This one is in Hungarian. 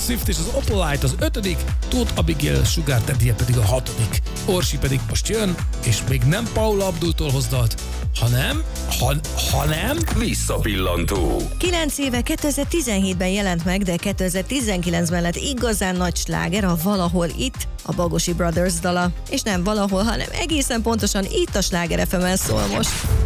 Swift és az Opalite az 5., Tóth Abigail, Sugar Daddy pedig a 6. Orsi pedig most jön, és még nem Paula Abdultól hoz dalt, hanem Visszapillantó. 9 éve 2017-ben jelent meg, de 2019-ben lett igazán nagy sláger a Valahol itt, a Bagosi Brothers dala. És nem valahol, hanem egészen pontosan itt a Sláger FM-en szól most.